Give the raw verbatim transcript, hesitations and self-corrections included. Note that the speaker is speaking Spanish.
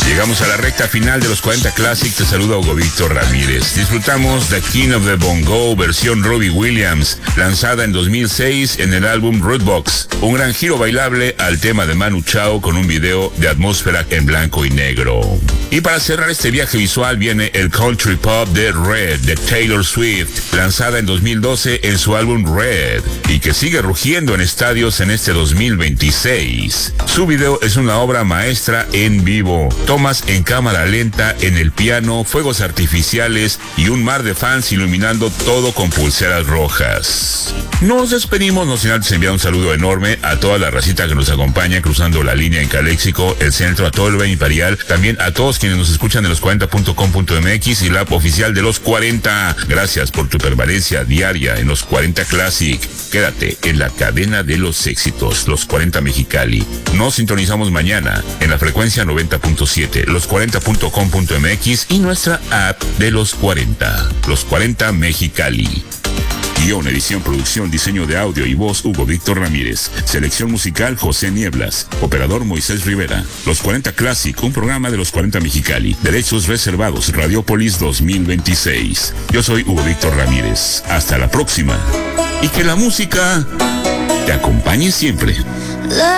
Llegamos a la recta final de los cuarenta Classic. Te saluda Hugo Víctor Ramírez. Disfrutamos The King of the Bongo, versión Robbie Williams, lanzada en dos mil seis en el álbum Rootbox. Un gran giro bailable al tema de Manu Chao con un video de atmósfera en blanco y negro. Y para cerrar este viaje visual viene el Country Pop de Red, de Taylor Swift, lanzada en dos mil doce en su álbum Red, y que sigue rugiendo en estadios en este dos mil veintiséis. Su video es una obra maestra en vivo. Tomas en cámara lenta en el piano, fuegos artificiales y un mar de fans iluminando todo con pulseras rojas. Nos despedimos, no sin antes enviar un saludo enorme a toda la racita que nos acompaña cruzando la línea en Caléxico, el centro, a todo el Valle Imperial, también a todos quienes nos escuchan de los cuarenta punto com punto m x y la app oficial de los cuarenta. Gracias por tu permanencia diaria en los cuarenta Classic. Quédate en la cadena de los éxitos, los cuarenta Mexicali. Nos sintonizamos mañana en la frecuencia noventa punto siete, los cuarenta punto com punto m x y nuestra app de los cuarenta, los cuarenta Mexicali. Guión, edición, producción, diseño de audio y voz, Hugo Víctor Ramírez. Selección musical, José Nieblas. Operador, Moisés Rivera. Los cuarenta Classic, un programa de los cuarenta Mexicali. Derechos reservados, Radiopolis dos mil veintiséis. Yo soy Hugo Víctor Ramírez. Hasta la próxima. Y que la música te acompañe siempre.